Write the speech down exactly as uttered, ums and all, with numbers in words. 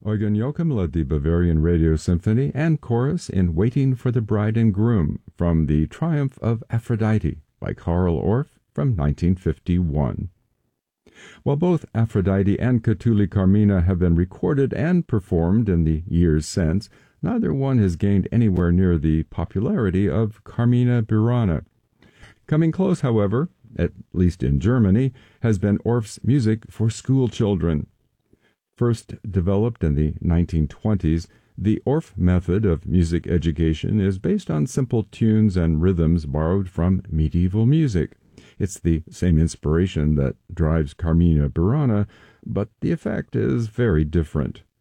Eugen Joachim led the Bavarian Radio Symphony and chorus in Waiting for the Bride and Groom from The Triumph of Aphrodite by Carl Orff from nineteen fifty-one. While both Aphrodite and Catulle Carmina have been recorded and performed in the years since, neither one has gained anywhere near the popularity of Carmina Burana. Coming close, however, at least in Germany, has been Orff's music for school children. First developed in the nineteen twenties, the Orff method of music education is based on simple tunes and rhythms borrowed from medieval music. It's the same inspiration that drives Carmina Burana, but the effect is very different.